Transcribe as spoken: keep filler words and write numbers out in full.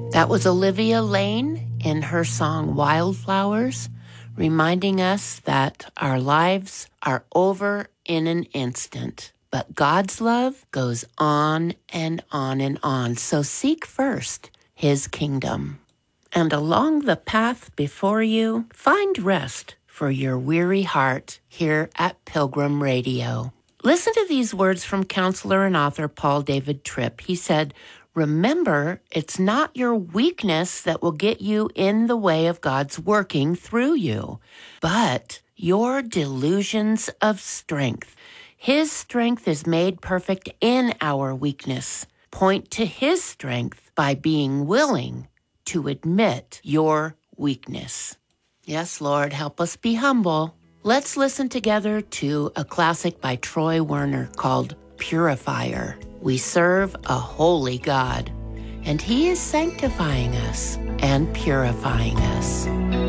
That was Olivia Lane in her song Wildflowers, reminding us that our lives are over in an instant. But God's love goes on and on and on. So seek first His kingdom. And along the path before you, find rest for your weary heart here at Pilgrim Radio. Listen to these words from counselor and author Paul David Tripp. He said, "Remember, it's not your weakness that will get you in the way of God's working through you, but your delusions of strength. His strength is made perfect in our weakness. Point to His strength by being willing to admit your weakness." Yes, Lord, help us be humble. Let's listen together to a classic by Troy Werner called Purifier. We serve a holy God, and He is sanctifying us and purifying us.